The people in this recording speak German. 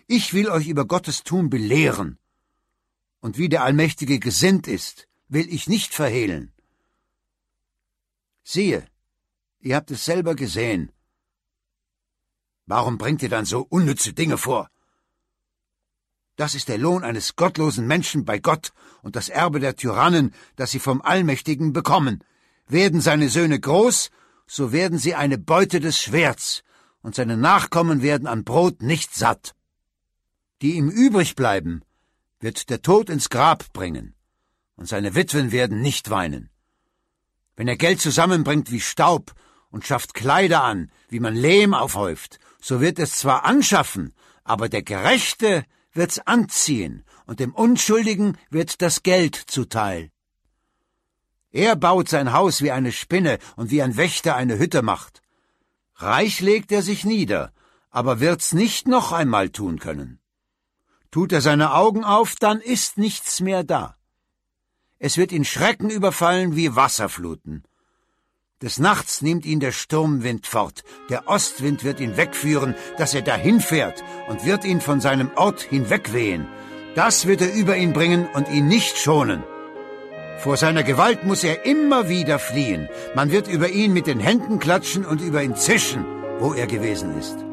Ich will euch über Gottes Tun belehren. Und wie der Allmächtige gesinnt ist, will ich nicht verhehlen. Siehe, ihr habt es selber gesehen. Warum bringt ihr dann so unnütze Dinge vor? Das ist der Lohn eines gottlosen Menschen bei Gott und das Erbe der Tyrannen, das sie vom Allmächtigen bekommen. Werden seine Söhne groß, so werden sie eine Beute des Schwerts, und seine Nachkommen werden an Brot nicht satt. Die ihm übrig bleiben, wird der Tod ins Grab bringen, und seine Witwen werden nicht weinen. Wenn er Geld zusammenbringt wie Staub und schafft Kleider an, wie man Lehm aufhäuft, so wird es zwar anschaffen, aber der Gerechte wird's anziehen, und dem Unschuldigen wird das Geld zuteil. Er baut sein Haus wie eine Spinne und wie ein Wächter eine Hütte macht. Reich legt er sich nieder, aber wird's nicht noch einmal tun können. Tut er seine Augen auf, dann ist nichts mehr da. Es wird ihn Schrecken überfallen wie Wasserfluten. Des Nachts nimmt ihn der Sturmwind fort, der Ostwind wird ihn wegführen, dass er dahinfährt, und wird ihn von seinem Ort hinwegwehen. Das wird er über ihn bringen und ihn nicht schonen. Vor seiner Gewalt muss er immer wieder fliehen. Man wird über ihn mit den Händen klatschen und über ihn zischen, wo er gewesen ist.